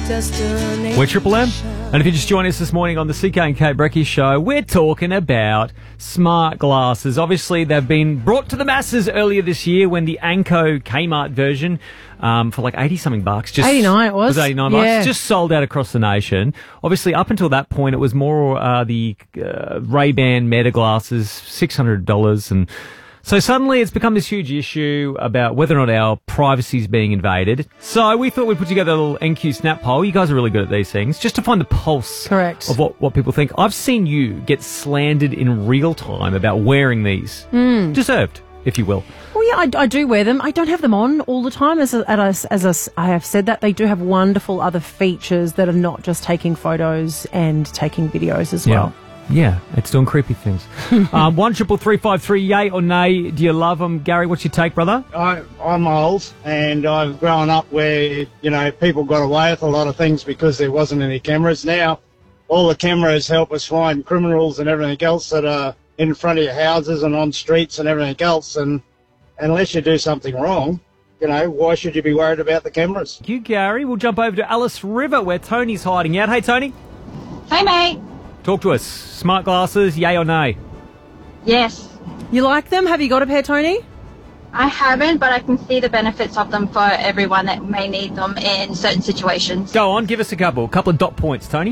We're Triple M, and if you just joined us this morning on the CK and Kate Brecky show, we're talking about smart glasses. Obviously, they've been brought to the masses earlier this year when the Anko Kmart version for like 80-something bucks. Just 89 it was. Was 89 Yeah. bucks. Just sold out across the nation. Obviously, up until that point, it was more the Ray-Ban Meta glasses, $600, and so suddenly it's become this huge issue about whether or not our privacy is being invaded. So we thought we'd put together a little NQ Snap poll. You guys are really good at these things. Just to find the pulse Correct. of what people think. I've seen you get slandered in real time about wearing these. Deserved, if you will. Well, yeah, I do wear them. I don't have them on all the time. As I have said that, they do have wonderful other features that are not just taking photos and taking videos as well. Yeah, it's doing creepy things. 1-333-353, yay or nay? Do you love them? Gary, what's your take, brother? I'm old, and I've grown up where, people got away with a lot of things because there wasn't any cameras. Now, all the cameras help us find criminals and everything else that are in front of your houses and on streets and everything else, and unless you do something wrong, why should you be worried about the cameras? Thank you, Gary. We'll jump over to Alice River, where Tony's hiding out. Hey, Tony. Hey, mate. Talk to us. Smart glasses, yay or nay? Yes. You like them? Have you got a pair, Tony? I haven't, but I can see the benefits of them for everyone that may need them in certain situations. Go on, give us a couple of dot points, Tony.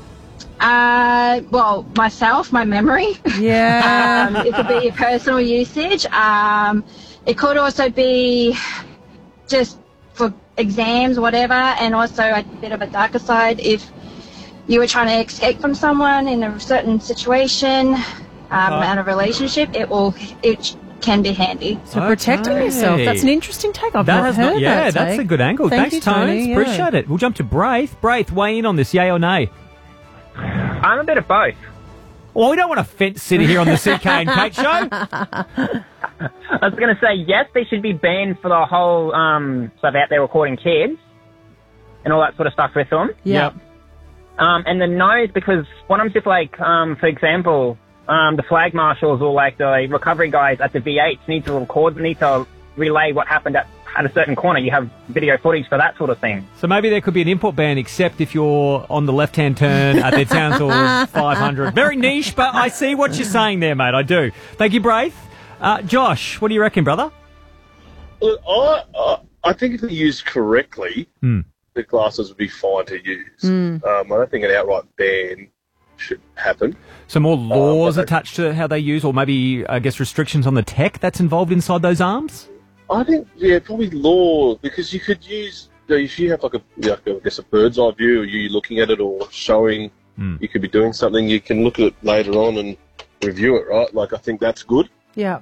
Well, myself, my memory. Yeah. It could be your personal usage. It could also be just for exams, whatever, and also a bit of a darker side if you were trying to escape from someone in a certain situation, and a relationship, it can be handy. So protecting yourself. That's an interesting take. I've not heard that. Yeah, that's a good angle. Thank Thanks, you, Tony. yeah. Appreciate it. We'll jump to Braith. Braith, weigh in on this, yay or nay? I'm a bit of both. Well, we don't want to fence sit here on the CK and Kate show. I was going to say, yes, they should be banned for the whole stuff out there recording kids and all that sort of stuff with them. Yeah. And the no's because what I'm just like, for example, the flag marshals or like the recovery guys at the V8 need to relay what happened at a certain corner. You have video footage for that sort of thing. So maybe there could be an import ban, except if you're on the left-hand turn at their Townsville 500. Very niche, but I see what you're saying there, mate. I do. Thank you, Braith. Josh, what do you reckon, brother? Look, I think if they're used correctly, the glasses would be fine to use. I don't think an outright ban should happen. So more laws attached to how they use, or maybe, I guess, restrictions on the tech that's involved inside those arms? I think, probably law, because you could use, if you have I guess a bird's eye view, or you looking at it or showing you could be doing something, you can look at it later on and review it, right? Like, I think that's good. Yeah.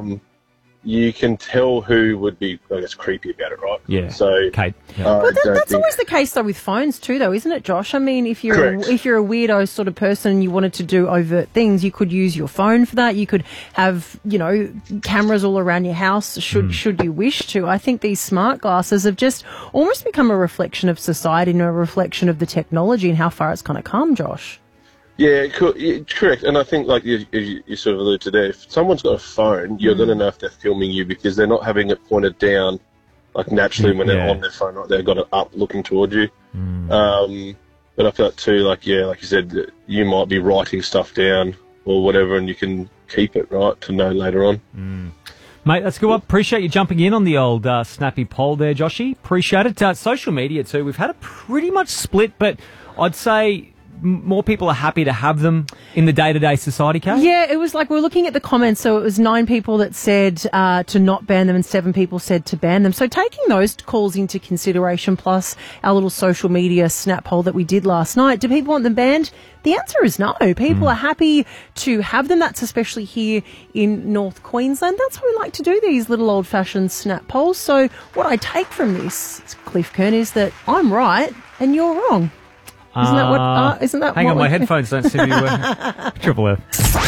You can tell who would be, I guess, creepy about it, right? Yeah. So, Kate. But that's always the case, though, with phones too, though, isn't it, Josh? I mean, if you're a weirdo sort of person and you wanted to do overt things, you could use your phone for that. You could have, cameras all around your house should you wish to. I think these smart glasses have just almost become a reflection of society and a reflection of the technology and how far it's kind of come, Josh. Yeah, correct. And I think, like you sort of alluded to there, if someone's got a phone, you're going to know if they're filming you because they're not having it pointed down, like naturally when they're on their phone, right? They've got it up looking towards you. But I feel too, like you said, that you might be writing stuff down or whatever, and you can keep it, right, to know later on. Mate, that's good. Appreciate you jumping in on the old snappy poll there, Joshy. Appreciate it. Social media too. We've had a pretty much split, but I'd say more people are happy to have them in the day-to-day society, Kate? Yeah, it was like we were looking at the comments, so it was 9 people that said to not ban them and 7 people said to ban them. So taking those calls into consideration, plus our little social media snap poll that we did last night, do people want them banned? The answer is no. People are happy to have them. That's especially here in North Queensland. That's how we like to do these little old-fashioned snap polls. So what I take from this, Cliff Kern, is that I'm right and you're wrong. Isn't that what? Isn't that? Hang what on, my headphones don't seem to be working. Triple F.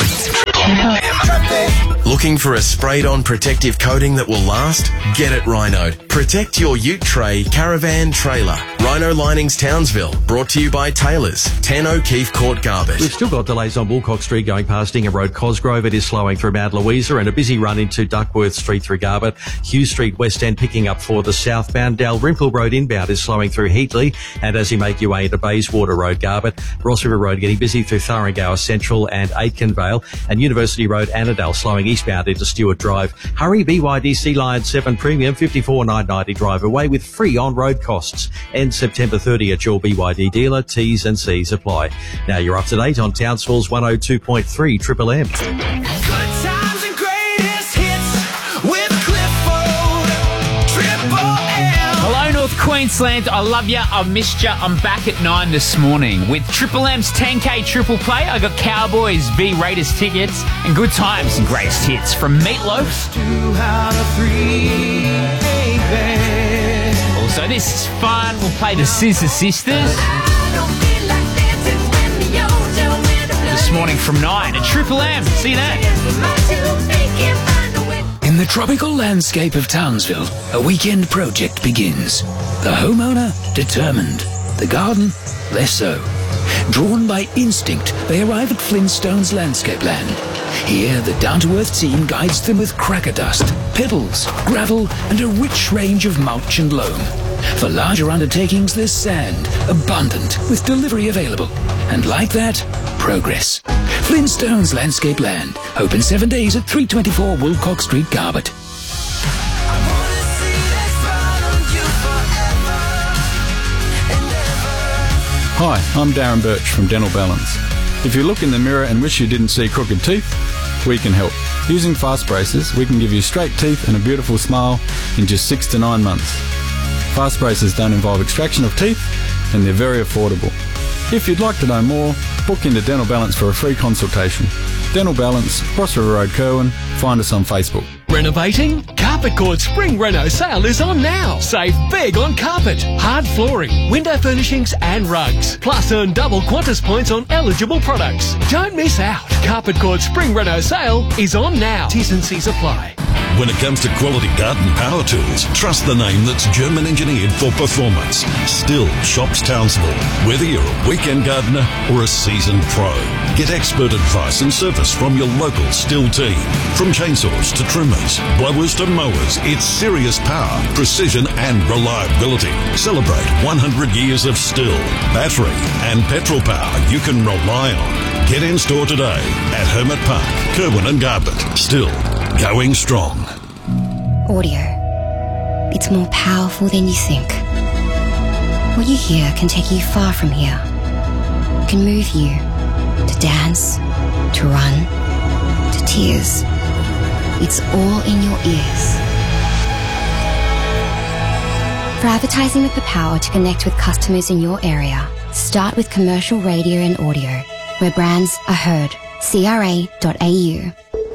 Looking for a sprayed-on protective coating that will last? Get it Rhino. Protect your ute tray, caravan, trailer. Rhino Linings Townsville, brought to you by Taylor's, 10 O'Keefe Court, Garbett. We've still got delays on Woolcock Street going past Ingham Road, Cosgrove. It is slowing through Mount Louisa, and a busy run into Duckworth Street through Garbett. Hughes Street West End picking up for the southbound. Dalrymple Road inbound is slowing through Heatley, and as you make your way into Bayswater Road, Garbett, Ross River Road getting busy through Thuringower Central and Aitkenvale, and University Road Annandale slowing eastbound into Stewart Drive. Hurry, BYD Line 7 Premium, 54,990 drive away with free on-road costs. Ends September 30 at your BYD dealer. T's and C's apply. Now you're up to date on Townsville's 102.3 Triple M. Hello, North Queensland. I love ya. I missed ya. I'm back at 9 this morning with Triple M's 10K Triple Play. I got Cowboys v Raiders tickets and good times and greatest hits from Meatloaf. 2 out of 3. Also, this is fun. We'll play the Scissor Sisters this morning from 9 at Triple M. See you then. In the tropical landscape of Townsville, a weekend project begins. The homeowner, determined. The garden, less so. Drawn by instinct, they arrive at Flintstone's Landscape Land. Here, the down-to-earth team guides them with cracker dust, pebbles, gravel, and a rich range of mulch and loam. For larger undertakings, there's sand, abundant, with delivery available. And like that, progress. Flintstone's Landscape Land, open 7 days at 324 Woolcock Street, Garbett. Hi, I'm Darren Birch from Dental Balance. If you look in the mirror and wish you didn't see crooked teeth, we can help. Using Fast Braces, we can give you straight teeth and a beautiful smile in just 6 to 9 months. Fast Braces don't involve extraction of teeth, and they're very affordable. If you'd like to know more, book into Dental Balance for a free consultation. Dental Balance, Ross River Road, Kerwin. Find us on Facebook. Renovating? Carpet Court Spring Reno sale is on now. Save big on carpet, hard flooring, window furnishings and rugs. Plus earn double Qantas points on eligible products. Don't miss out. Carpet Court Spring Reno sale is on now. T's and C's apply. When it comes to quality garden power tools, trust the name that's German engineered for performance. Still shops Townsville. Whether you're a weekend gardener or a seasoned pro, get expert advice and service from your local Still team. From chainsaws to trimmers, blowers to mowers, it's serious power, precision and reliability. Celebrate 100 years of Still, battery and petrol power you can rely on. Get in store today at Hermit Park, Kerwin and Garbett. Still going strong. Audio. It's more powerful than you think. What you hear can take you far from here. Can move you to dance, to run, to tears. It's all in your ears. For advertising with the power to connect with customers in your area, start with commercial radio and audio, where brands are heard. CRA.au.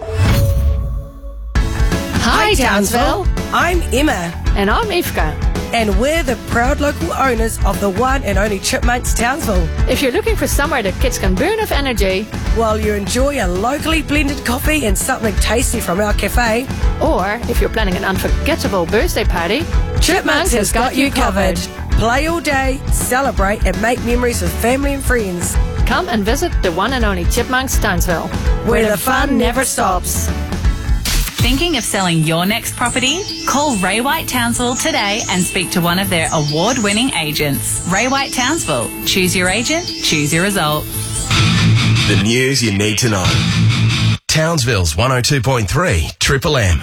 Hi Townsville, I'm Emma. And I'm Ifka. And we're the proud local owners of the one and only Chipmunks Townsville. If you're looking for somewhere that kids can burn off energy while you enjoy a locally blended coffee and something tasty from our cafe, or if you're planning an unforgettable birthday party, Chipmunks has got you covered. Play all day, celebrate and make memories with family and friends. Come and visit the one and only Chipmunks Townsville, where the fun never stops. Thinking of selling your next property? Call Ray White Townsville today and speak to one of their award-winning agents. Ray White Townsville. Choose your agent, choose your result. The news you need to know. Townsville's 102.3 Triple M.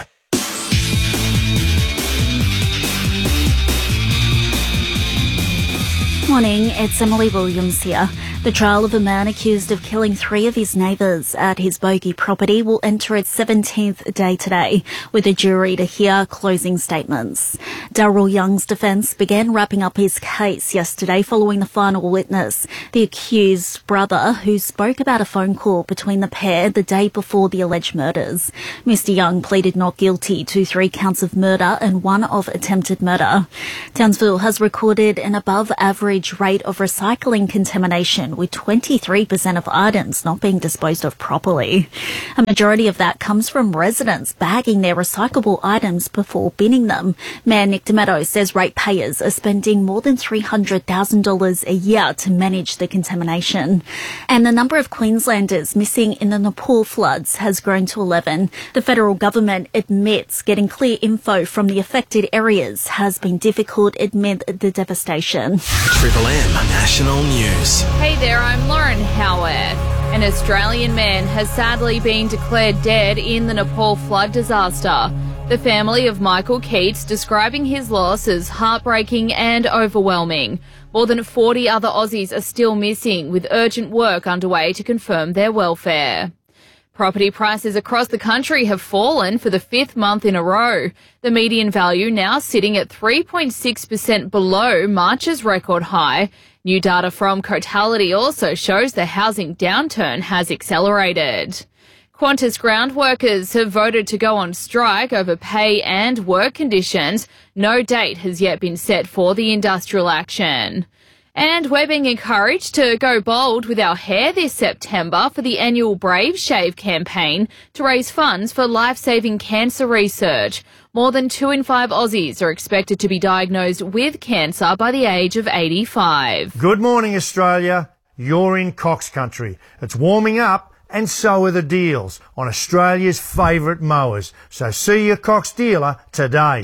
Morning, it's Emily Williams here. The trial of a man accused of killing 3 of his neighbours at his Bogey property will enter its 17th day today, with a jury to hear closing statements. Darryl Young's defence began wrapping up his case yesterday following the final witness, the accused's brother, who spoke about a phone call between the pair the day before the alleged murders. Mr Young pleaded not guilty to 3 counts of murder and 1 of attempted murder. Townsville has recorded an above-average rate of recycling contamination, Queensland, with 23% of items not being disposed of properly. A majority of that comes from residents bagging their recyclable items before binning them. Mayor Nick Demetto says ratepayers are spending more than $300,000 a year to manage the contamination. And the number of Queenslanders missing in the Nepal floods has grown to 11. The federal government admits getting clear info from the affected areas has been difficult amid the devastation. Triple M National News. Hey there, I'm Lauren Howarth. An Australian man has sadly been declared dead in the Nepal flood disaster. The family of Michael Keats describing his loss as heartbreaking and overwhelming. More than 40 other Aussies are still missing, with urgent work underway to confirm their welfare. Property prices across the country have fallen for the 5th month in a row. The median value now sitting at 3.6% below March's record high. New data from Cotality also shows the housing downturn has accelerated. Qantas ground workers have voted to go on strike over pay and work conditions. No date has yet been set for the industrial action. And we're being encouraged to go bold with our hair this September for the annual Brave Shave campaign to raise funds for life-saving cancer research. More than 2 in 5 Aussies are expected to be diagnosed with cancer by the age of 85. Good morning, Australia. You're in Cox Country. It's warming up, and so are the deals on Australia's favourite mowers. So see your Cox dealer today.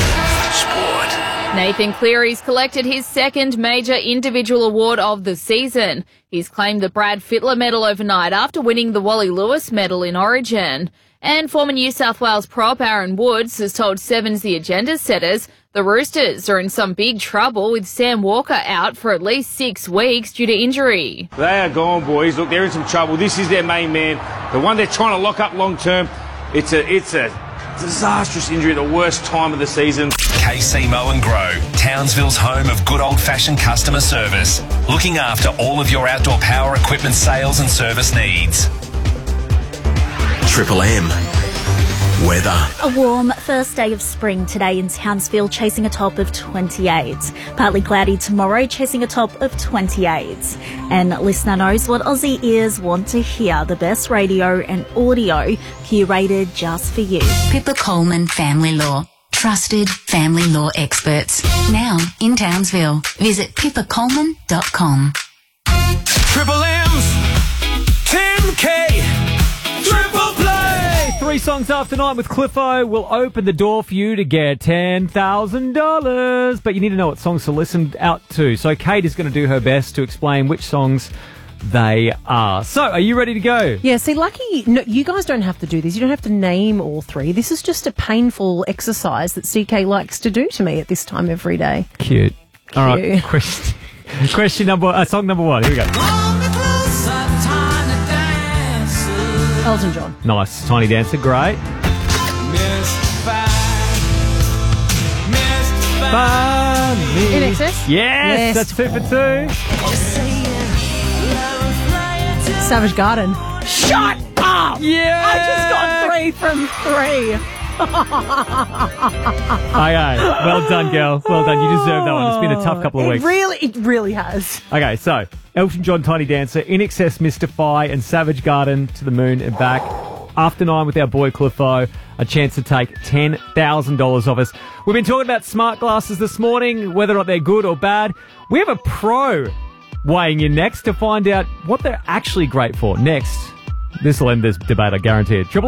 Nathan Cleary's collected his second major individual award of the season. He's claimed the Brad Fittler medal overnight after winning the Wally Lewis medal in Origin. And former New South Wales prop Aaron Woods has told Sevens the agenda setters the Roosters are in some big trouble with Sam Walker out for at least 6 weeks due to injury. They are gone, boys. Look, they're in some trouble. This is their main man, the one they're trying to lock up long term. It's a disastrous injury at the worst time of the season. KC Mow and Grow, Townsville's home of good old-fashioned customer service. Looking after all of your outdoor power equipment sales and service needs. Triple M. Weather. A warm first day of spring today in Townsville, chasing a top of 28. Partly cloudy tomorrow, chasing a top of 28. And listener knows what Aussie ears want to hear. The best radio and audio curated just for you. Pippa Coleman Family Law. Trusted family law experts. Now in Townsville. Visit pippacoleman.com. Triple M's 10K Triple Play. 3 songs after 9 with Cliffo will open the door for you to get $10,000. But you need to know what songs to listen out to. So Kate is going to do her best to explain which songs they are. So, are you ready to go? Yeah, see, lucky, no, you guys don't have to do this. You don't have to name all 3. This is just a painful exercise that CK likes to do to me at this time every day. Cute. All right, question number, song number 1. Here we go. Elton John. Nice. Tiny Dancer, great. In Excess? Yes, that's 2 for 2. Savage Garden. Shut up! Yeah! I just got 3 from 3. Okay, well done, girl. Well done. You deserve that one. It's been a tough couple of weeks. It really has. Okay, so Elton John, Tiny Dancer, In Excess, Mystify, and Savage Garden, To the Moon and Back. After 9 with our boy Cliffo, a chance to take $10,000 off us. We've been talking about smart glasses this morning, whether or not they're good or bad. We have a pro weighing in next to find out what they're actually great for. Next, this will end this debate, I guarantee it. Triple